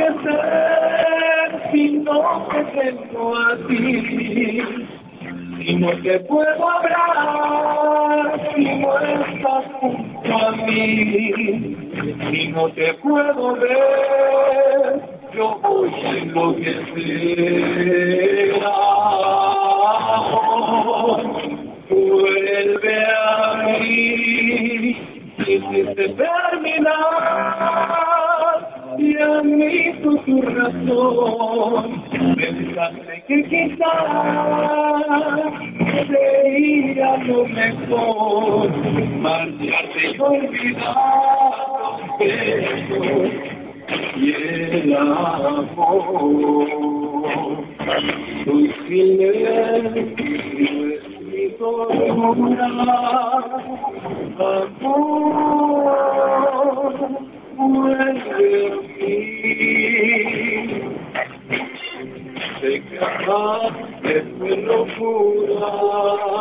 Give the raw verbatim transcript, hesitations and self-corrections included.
ser si no te tengo a ti? Si no te puedo hablar, si no estás junto a mí, si no te puedo ver, yo voy a enloquecer. Vuelve a mí, hiciste terminar, y a mí tu, tu razón, pensaste que quizás sería lo mejor, marcharte y olvidar los besos y el amor. Tu silencio es mi tortura, amor, vuelve a mí. Sé que jamás es mi locura.